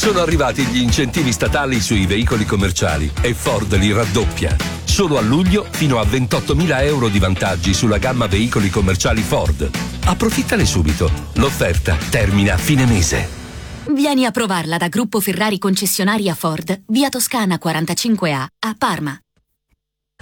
Sono arrivati gli incentivi statali sui veicoli commerciali e Ford li raddoppia. Solo a luglio fino a 28.000 euro di vantaggi sulla gamma veicoli commerciali Ford. Approfittane subito. L'offerta termina a fine mese. Vieni a provarla da Gruppo Ferrari concessionaria Ford, via Toscana 45A, a Parma.